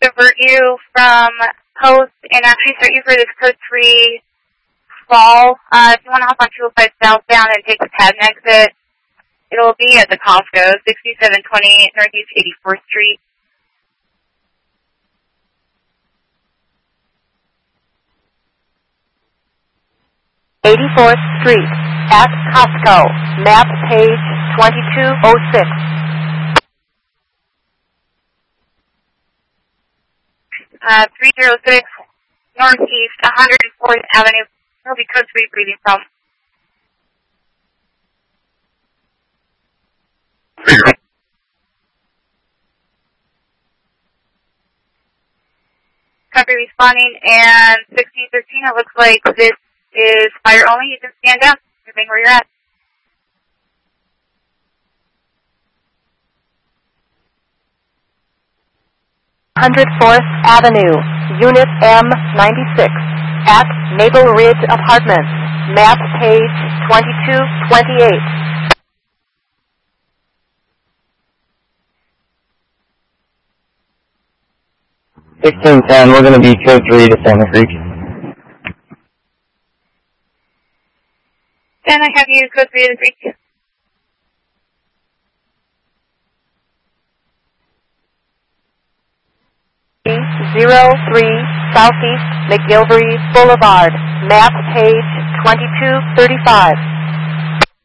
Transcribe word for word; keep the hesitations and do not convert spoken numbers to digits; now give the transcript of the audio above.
divert you from Post and actually start you for this code three fall. Uh, if you want to hop on two oh five southbound and take the Patton exit, it'll be at the Costco, sixty-seven twenty Northeast eighty-fourth Street. eighty-fourth Street at Costco, map page twenty-two oh six. Uh, three oh six Northeast one hundred fourth Avenue. It'll be code three breathing from. Copy responding, and sixty thirteen, it looks like this is fire only. You can stand down, moving where you're at. one hundred fourth Avenue, Unit M ninety-six, at Maple Ridge Apartments, map page twenty-two twenty-eight. sixteen ten, we're going to be code three to Santa Creek. Then I have you code three to the Creek. zero three Southeast McGilvery Boulevard, map page twenty-two thirty-five.